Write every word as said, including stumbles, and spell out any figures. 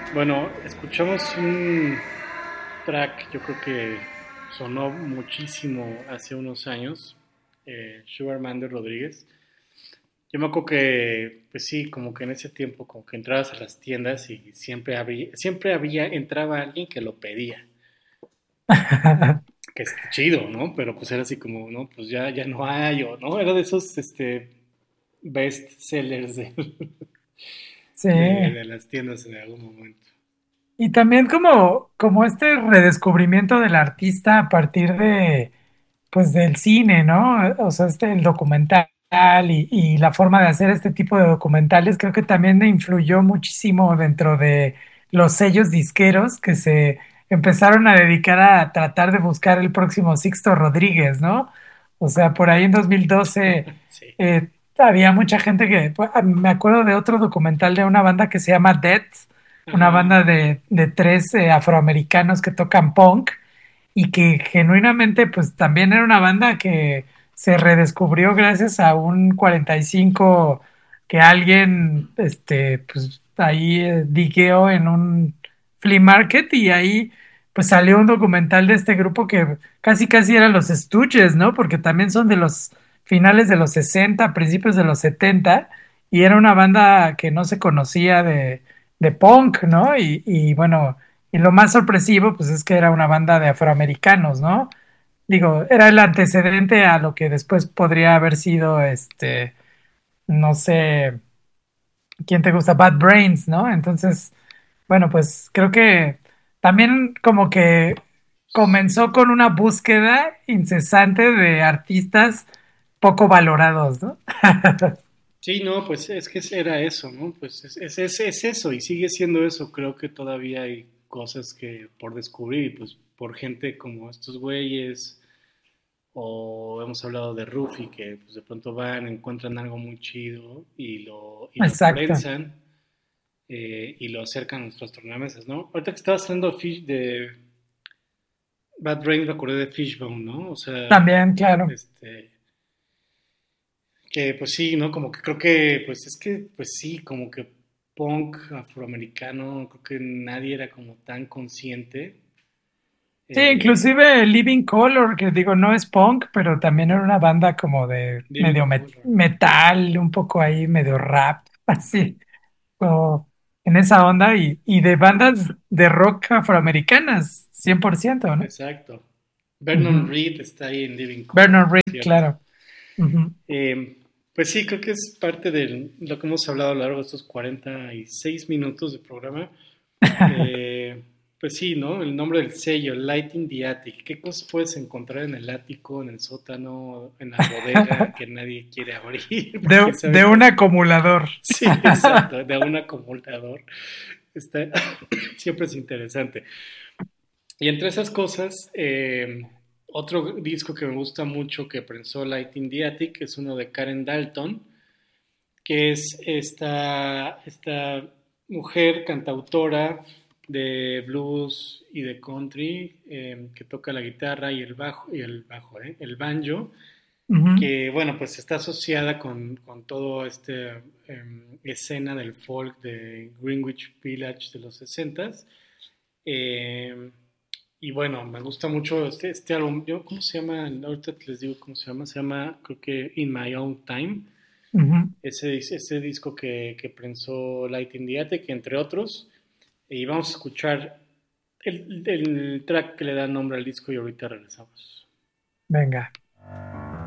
Bueno, escuchamos un track, yo creo que sonó muchísimo hace unos años, eh, Sugar Man de Rodríguez. Yo me acuerdo que, pues sí, como que en ese tiempo, como que entrabas a las tiendas y siempre había, siempre había, entraba alguien que lo pedía, que es chido, ¿no? Pero pues era así como, no, pues ya, ya no hay, o no, era de esos, este, best sellers de, Sí. de, de las tiendas en algún momento. Y también como, como este redescubrimiento del artista a partir de, pues del cine, ¿no? O sea, este, el documental y, y la forma de hacer este tipo de documentales creo que también influyó muchísimo dentro de los sellos disqueros que se empezaron a dedicar a tratar de buscar el próximo Sixto Rodríguez, ¿no? O sea, por ahí en dos mil doce Sí. eh, había mucha gente que, pues, ah, me acuerdo de otro documental de una banda que se llama Dead, una Ajá. banda de, de tres eh, afroamericanos que tocan punk y que genuinamente pues también era una banda que se redescubrió gracias a un cuarenta y cinco que alguien este pues ahí eh, digueó en un flea market y ahí pues salió un documental de este grupo que casi casi eran los Stooges, ¿no? Porque también son de los finales de los sesenta principios de los setenta y era una banda que no se conocía de, de punk, ¿no? Y, y bueno, y lo más sorpresivo, pues es que era una banda de afroamericanos, ¿no? Digo, era el antecedente a lo que después podría haber sido, este, no sé, ¿quién te gusta? Bad Brains, ¿no? Entonces, bueno, pues creo que también como que comenzó con una búsqueda incesante de artistas poco valorados, ¿no? Sí, no, pues es que era eso, ¿no? Pues es, es, es, es eso y sigue siendo eso. Creo que todavía hay cosas que por descubrir y pues por gente como estos güeyes o hemos hablado de Rufi que pues de pronto van, encuentran algo muy chido y lo, y lo Exacto. prensan eh, y lo acercan a nuestras tornamesas, ¿no? Ahorita que estabas hablando de, Fish, de Bad Brains me acordé de Fishbone, ¿no? O sea, También, claro. este... Que pues sí, ¿no? Como que creo que, pues es que, pues sí, como que punk afroamericano, creo que nadie era como tan consciente. Sí, Eh, inclusive Living Color, que digo, no es punk, pero también era una banda como de Living medio met- Color. metal, un poco ahí, medio rap, así, como en esa onda, y, y de bandas de rock afroamericanas, cien por ciento, ¿no? Exacto. Vernon Ujú. Reed está ahí en Living Color, Bernard por Reed, cierto. claro. Ujú. Eh, pues sí, creo que es parte de lo que hemos hablado a lo largo de estos cuarenta y seis minutos de programa. Eh, pues sí, ¿no? El nombre del sello, Light in the Attic. ¿Qué cosas puedes encontrar en el ático, en el sótano, en la bodega que nadie quiere abrir? Porque De, quién sabe de qué un hay. acumulador. Sí, exacto, de un acumulador. Está, siempre es interesante. Y entre esas cosas, eh, otro disco que me gusta mucho que prensó Light in the Attic es uno de Karen Dalton, que es esta, esta mujer cantautora de blues y de country eh, que toca la guitarra y el bajo, y el bajo, eh, el banjo, Ujú. que bueno, pues está asociada con, con todo este eh, escena del folk de Greenwich Village de los sesentas. Eh, y bueno, me gusta mucho este, este álbum. Yo, ¿cómo se llama? Ahorita les digo cómo se llama. Se llama, creo que In My Own Time. Ujú. Ese, ese disco que, que prensó Light in the Attic, entre otros. Y vamos a escuchar el, el track que le da nombre al disco y ahorita regresamos. Venga.